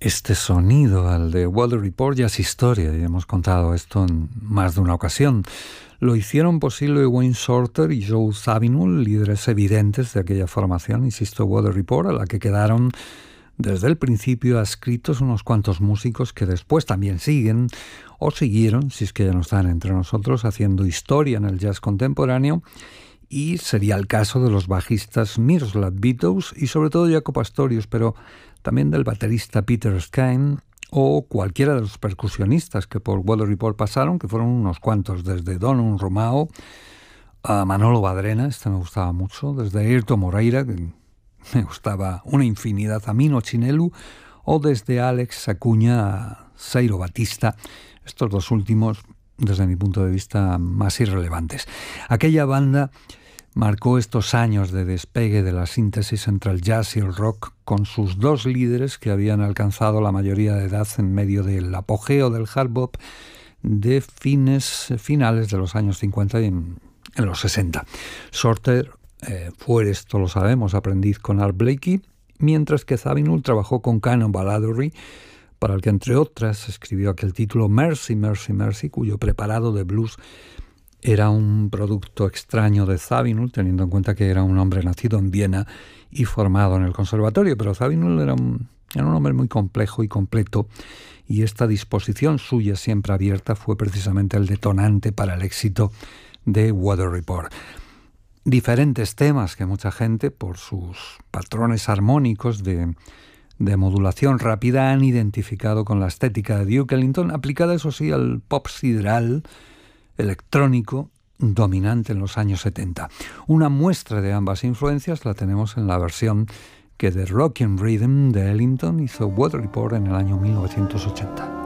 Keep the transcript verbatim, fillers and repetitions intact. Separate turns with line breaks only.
Este sonido, al de Weather Report, ya es historia, y hemos contado esto en más de una ocasión. Lo hicieron posible Wayne Shorter y Joe Zawinul, líderes evidentes de aquella formación, insisto, Weather Report, a la que quedaron desde el principio adscritos unos cuantos músicos que después también siguen, o siguieron, si es que ya no están entre nosotros, haciendo historia en el jazz contemporáneo. Y sería el caso de los bajistas Miroslav Vitous y sobre todo Jaco Pastorius, pero también del baterista Peter Skine o cualquiera de los percusionistas que por Weather Report pasaron, que fueron unos cuantos, desde Don Romao a Manolo Badrena, este me gustaba mucho, desde Airto Moreira, que me gustaba una infinidad, a Mino Chinelu, o desde Alex Acuña a Zairo Batista, estos dos últimos, desde mi punto de vista, más irrelevantes. Aquella banda marcó estos años de despegue de la síntesis entre el jazz y el rock, con sus dos líderes que habían alcanzado la mayoría de edad en medio del apogeo del hard bop de fines, finales de los años cincuenta y en, en los sesenta. Shorter eh, fue, esto lo sabemos, aprendiz con Art Blakey, mientras que Zawinul trabajó con Cannonball Adderley, para el que, entre otras, escribió aquel título Mercy, Mercy, Mercy, cuyo preparado de blues era un producto extraño de Zawinul, teniendo en cuenta que era un hombre nacido en Viena y formado en el conservatorio, pero Zawinul era un, era un hombre muy complejo y completo, y esta disposición suya siempre abierta fue precisamente el detonante para el éxito de Weather Report. Diferentes temas que mucha gente, por sus patrones armónicos de, de modulación rápida, han identificado con la estética de Duke Ellington, aplicada, eso sí, al pop sideral electrónico dominante en los años setenta. Una muestra de ambas influencias la tenemos en la versión que de Rockin' Rhythm de Ellington hizo Weather Report en el año mil novecientos ochenta.